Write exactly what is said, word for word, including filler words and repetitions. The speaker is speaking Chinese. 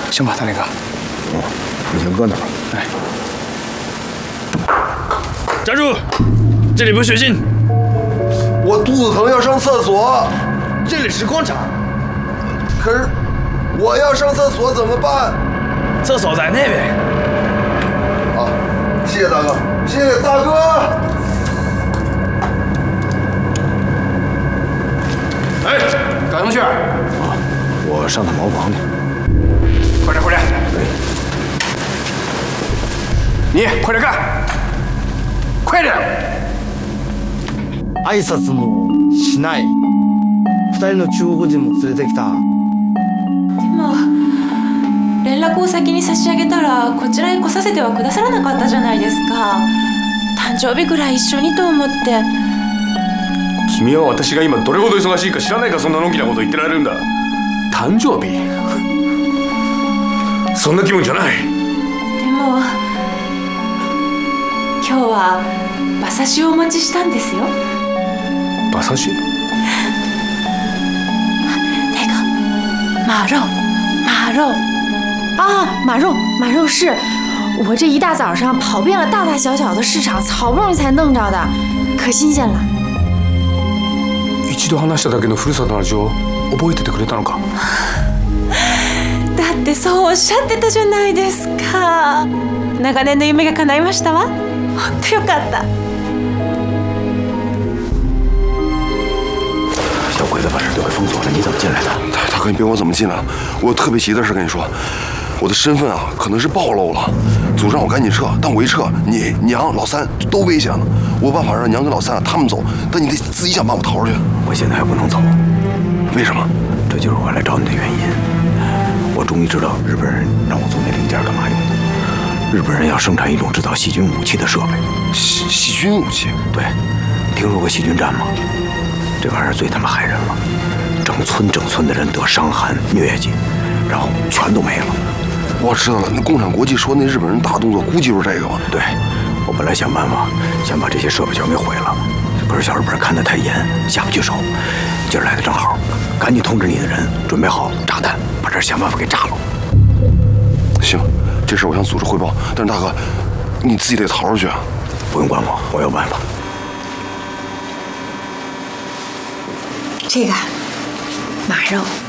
行吧，大力哥。 哦，你先搁那儿。 哎， 站住！这里不是血腥。 我肚子疼，要上厕所。 这里是广场。 可是我要上厕所怎么办？ 厕所在那边。 啊，谢谢大哥，谢谢大哥。 哎，高同学， 啊，我上趟茅房去。 快点，快点！你快点干，快点！ 挨拶もしない。二人の中国人も連れてきた。 でも連絡を先に差し上げたらこちらへ来させてはくださらなかったじゃないですか。誕生日くらい一緒にと思って。 君は私が今どれほど忙しいか知らないか。そんなのんきなこと言ってられるんだ。誕生日？そんな気分じゃない。 でも今日は馬刺しをお持ちしたんですよ。 馬刺し？ 那个马肉，马肉啊，马肉，马肉是我这一大早上跑遍了大大小小的市场，好不容易才弄着的，可新鲜了。 一度話しただけのふるさとの味を覚えててくれたのか。 だってそうおっしゃってたじゃないですか。長年の夢が叶いましたわ。本当よかった。 小鬼子把这都给封锁了，你怎么进来的？ 大哥，你别管我怎么进来，我有特别急的事跟你说。我的身份啊，可能是暴露了，组让我赶紧撤。但我一撤，你娘、老三都危险了。我有办法让娘跟老三他们走，但你得自己想办法逃出去。 我现在还不能走， 为什么？ 这就是我来找你的原因。我终于知道日本人让我做那零件干嘛用的。日本人要生产一种制造细菌武器的设备。 细细菌武器？ 对，听说过细菌战吗？这玩意儿最他妈害人了，整村整村的人得伤寒、疟疾，然后全都没了。 我知道了，那共产国际说那日本人大动作，估计就是这个吧？ 对，我本来想办法想把这些设备全给毁了，可是小日本人看得太严，下不去手。今儿来的正好，赶紧通知你的人准备好炸弹，把这儿想办法给炸了。 行，这事我向组织汇报，但是大哥，你自己得逃出去啊！ 不用管我，我有办法。 这个马肉。